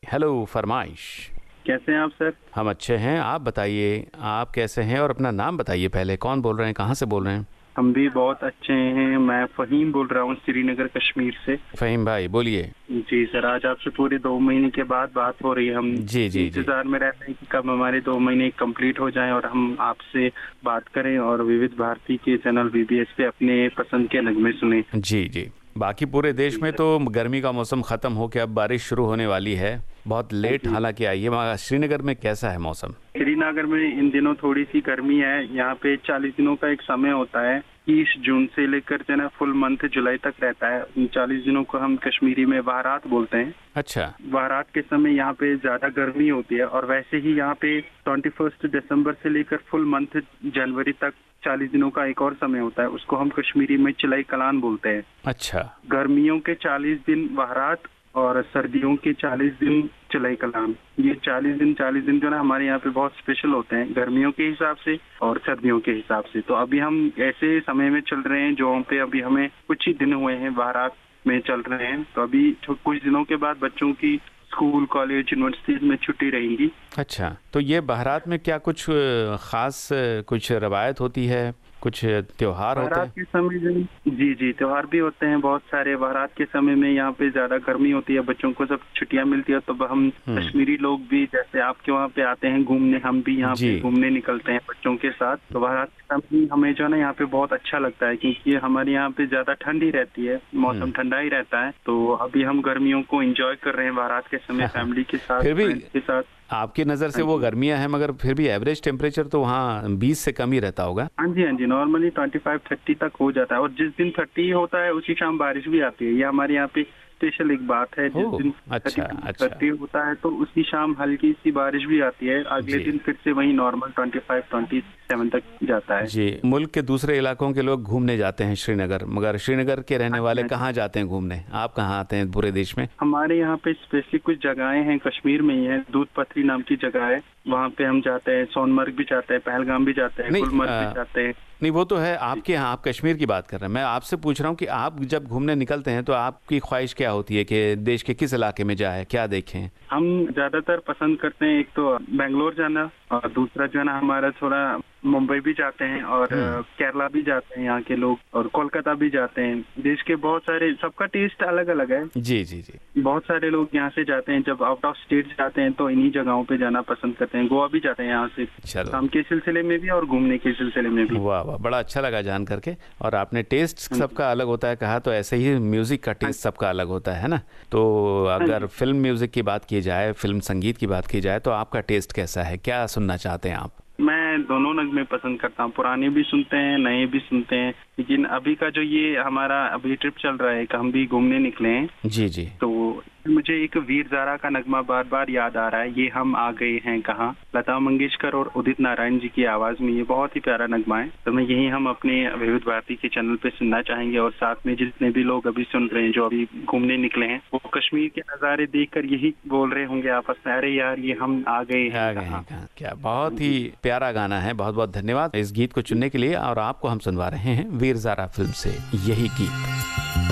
Hello फरमाइश। कैसे हैं आप सर? हम अच्छे हैं, आप बताइए आप कैसे हैं और अपना नाम बताइए पहले, कौन बोल रहे हैं, कहाँ से बोल रहे हैं? हम भी बहुत अच्छे हैं। मैं फ़हीम बोल रहा हूँ श्रीनगर कश्मीर से। फ़हीम भाई बोलिए। जी सर, आज आपसे पूरे 2 महीने के बाद बात हो रही है। हम जी जी जी। इंतज़ार में रहते हैं कि कब हमारे 2 महीने कंप्लीट हो जाएं और हम आपसे बात करें और विविध भारती के चैनल वीबीएस पे अपने पसंद के नगमे सुने। जी जी। बाकी पूरे देश जी में सर। तो गर्मी का मौसम ख़त्म हो के अब बारिश शुरू होने वाली है, बहुत लेट जी, हालांकि आई है। मगर श्रीनगर में कैसा है मौसम? श्रीनगर में इन दिनों थोड़ी सी गर्मी है। यहाँ पे 40 दिनों का एक समय होता है, 30 जून से लेकर जो है ना फुल मंथ जुलाई तक रहता है। इन 40 दिनों को हम कश्मीरी में बहारात बोलते हैं। अच्छा। बारात के समय यहाँ पे ज्यादा गर्मी होती है और वैसे ही यहाँ पे 21 दिसंबर से लेकर फुल मंथ जनवरी तक 40 दिनों का एक और समय होता है, उसको हम कश्मीरी में चिलाई कलान बोलते हैं। अच्छा। गर्मियों के 40 दिन बारात और सर्दियों के 40 दिन चिलाई कलान। ये 40 दिन जो ना हमारे यहाँ पे बहुत स्पेशल होते हैं गर्मियों के हिसाब से और सर्दियों के हिसाब से। तो अभी हम ऐसे समय में चल रहे हैं जो हम पे अभी हमें कुछ ही दिन हुए हैं बारात में चल रहे हैं। तो अभी कुछ दिनों के बाद बच्चों की स्कूल कॉलेज यूनिवर्सिटीज में छुट्टी रहेंगी। अच्छा, तो ये बारात में क्या कुछ ख़ास कुछ रवायत होती है, कुछ त्योहार होते बारात हैं? के समय जी जी त्योहार भी होते हैं बहुत सारे। बारात के समय में यहाँ पे ज्यादा गर्मी होती है, बच्चों को जब छुट्टियां मिलती है तो हम हम्म। कश्मीरी लोग भी जैसे आपके वहाँ पे आते हैं घूमने, हम भी यहाँ जी। पे घूमने निकलते हैं बच्चों के साथ। तो बारात के समय हमें जो है ना यहाँ पे बहुत अच्छा लगता है क्योंकि हमारे यहाँ पे ज्यादा ठंड ही रहती है, मौसम ठंडा ही रहता है। तो अभी हम गर्मियों को एंजॉय कर रहे हैं बारात के समय फैमिली के साथ, फिर भी फ्रेंड्स के साथ। आपकी नज़र से हाँ वो जी, गर्मियां हैं, मगर फिर भी एवरेज टेम्परेचर तो वहाँ 20 से कम ही रहता होगा। हाँ जी, हाँ जी, नॉर्मली 25-30 तक हो जाता है और जिस दिन 30 होता है उसी शाम बारिश भी आती है। ये हमारे यहाँ पे स्पेशल एक बात है, जिस ओह। दिन अच्छा 30 अच्छा। 30 होता है तो उसी शाम हल्की सी बारिश भी आती है। अगले जी दिन फिर से वही नॉर्मल 25-27 तक जाता है। जी। मुल्क के दूसरे इलाकों के लोग घूमने जाते हैं श्रीनगर, मगर श्रीनगर के रहने हाँ जी, वाले हाँ जी। कहाँ जाते हैं घूमने? आप कहाँ आते हैं पूरे देश में? हमारे यहाँ पे स्पेशली कुछ जगहें हैं, कश्मीर में ही है, दूध पथरी नाम की जगह है, वहाँ पे हम जाते हैं। सोनमर्ग भी जाते हैं, पहलगाम भी जाते हैं, नहीं गुलमर्ग भी जाते हैं। नहीं, वो तो है आपके यहाँ, आप कश्मीर की बात कर रहे हैं। मैं आपसे पूछ रहा हूँ कि आप जब घूमने निकलते हैं तो आपकी ख्वाहिश क्या होती है कि देश के किस इलाके में जाए, क्या देखें? हम ज्यादातर पसंद करते हैं एक तो बेंगलोर जाना और दूसरा जो है ना हमारा थोड़ा मुंबई भी जाते हैं और केरला भी जाते हैं यहाँ के लोग, और कोलकाता भी जाते हैं। देश के बहुत सारे, सबका टेस्ट अलग अलग है। जी जी जी। बहुत सारे लोग यहाँ से जाते हैं, जब आउट ऑफ स्टेट जाते हैं तो इन्हीं जगहों पे जाना पसंद करते हैं। गोवा भी जाते हैं यहाँ से चलो, काम के सिलसिले में भी और घूमने के सिलसिले में भी। वाह वाह, बड़ा अच्छा लगा जान करके। और आपने टेस्ट सबका अलग होता है कहा, तो ऐसे ही म्यूज़िक का टेस्ट सबका अलग होता है ना? तो अगर फिल्म म्यूज़िक की बात की जाए, फिल्म संगीत की बात की जाए, तो आपका टेस्ट कैसा है, क्या सुनना चाहते हैं आप? मैं दोनों नगमे पसंद करता हूँ, पुराने भी सुनते हैं नए भी सुनते हैं। लेकिन अभी का जो ये हमारा अभी ट्रिप चल रहा है कि हम भी घूमने निकले हैं, जी जी। तो मुझे एक वीर ज़ारा का नगमा बार बार याद आ रहा है, ये हम आ गए हैं कहाँ, लता मंगेशकर और उदित नारायण जी की आवाज़ में। ये बहुत ही प्यारा नगमा है। तो मैं यही हम अपने विविध भारती के चैनल पे सुनना चाहेंगे। और साथ में जितने भी लोग अभी सुन रहे हैं जो अभी घूमने निकले हैं, वो कश्मीर के नज़ारे देखकर यही बोल रहे होंगे आपस में, अरे यार ये हम आ गए हैं कहाँ। क्या बहुत ही प्यारा गाना है। बहुत बहुत धन्यवाद इस गीत को चुनने के लिए। और आपको हम सुनवा रहे हैं वीर ज़ारा फिल्म से यही गीत।